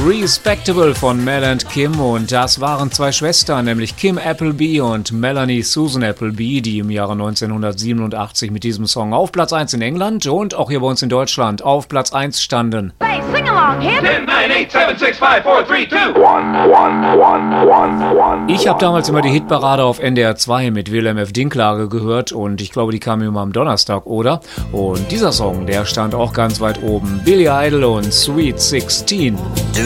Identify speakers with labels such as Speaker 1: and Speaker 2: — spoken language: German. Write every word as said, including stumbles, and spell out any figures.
Speaker 1: Respectable von Mel and Kim, und das waren zwei Schwestern, nämlich Kim Appleby und Melanie Susan Appleby, die im Jahre neunzehnhundertsiebenundachtzig mit diesem Song auf Platz eins in England und auch hier bei uns in Deutschland auf Platz eins standen.
Speaker 2: Hey, sing along, hip!
Speaker 3: ten, nine, eight, seven, six, five, four, three, two.
Speaker 1: Ich habe damals immer die Hitparade auf N D R zwei mit Wilhelm F. Dinklage gehört, und ich glaube, die kam immer am Donnerstag, oder? Und dieser Song, der stand auch ganz weit oben. Billy Idol und Sweet sixteen.